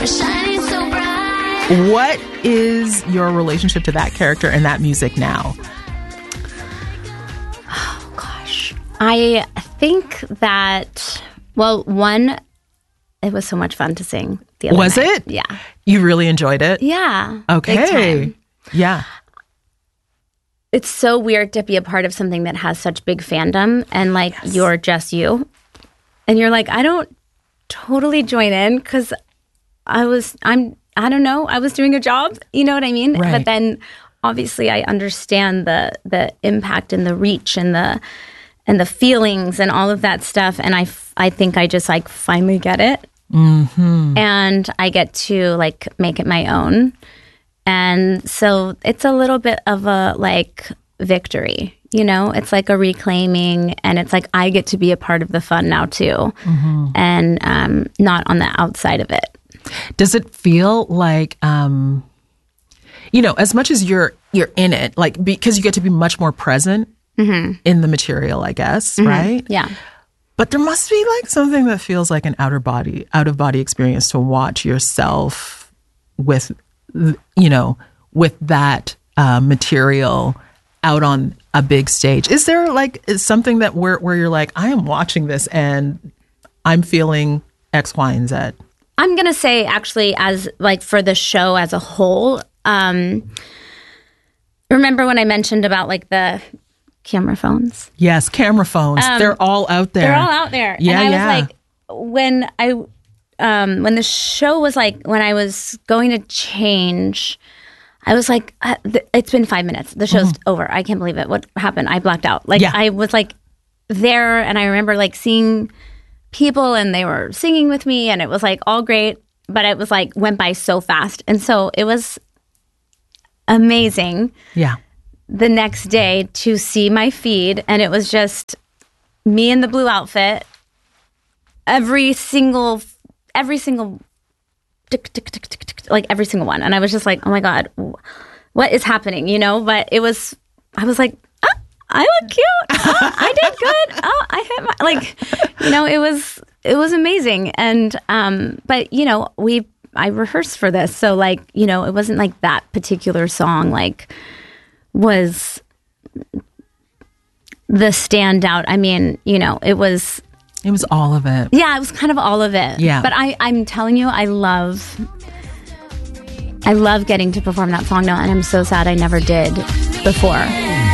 shining so bright. What is your relationship to that character and that music now? Oh, gosh. I think that, well, one, it was so much fun to sing the other Was night. it? Yeah. You really enjoyed it? Yeah. Okay. Big time. Yeah. It's so weird to be a part of something that has such big fandom and like you're just you. And you're like, I don't totally join in because I don't know, I was doing a job. You know what I mean? Right. But then obviously I understand the impact and the reach and the feelings and all of that stuff. And I think I just like finally get it. Mm-hmm. And I get to like make it my own. And so it's a little bit of a like victory, you know, it's like a reclaiming and it's like I get to be a part of the fun now too. Mm-hmm. And not on the outside of it. Does it feel like, you know, as much as you're in it, like because you get to be much more present in the material, I guess, right? Yeah. But there must be like something that feels like an out of body experience to watch yourself with, you know, with that material out on a big stage. Is there like something that where you're like, I am watching this and I'm feeling X, Y, and Z? I'm going to say actually as like for the show as a whole, remember when I mentioned about like the camera phones? Yes, camera phones. They're all out there. They're all out there. Yeah, and I yeah. was like, when the show was like, when I was going to change, I was like, it's been 5 minutes. The show's over. I can't believe it. What happened? I blacked out. Like I was like there and I remember like seeing people and they were singing with me and it was like all great, but it was like went by so fast. And so it was amazing. Yeah. The next day to see my feed and it was just me in the blue outfit, every single tick, tick, tick, tick, tick, like every single one. And I was just like, oh my God, what is happening? You know, but I was like, oh, I look cute. Oh, I did good. Oh, I hit my, like, you know, it was amazing. And, but you know, I rehearsed for this. So like, you know, it wasn't like that particular song, like was the standout. I mean, you know, it was all of it. Yeah, it was kind of all of it. Yeah. But I'm telling you, I love getting to perform that song now, and I'm so sad I never did before.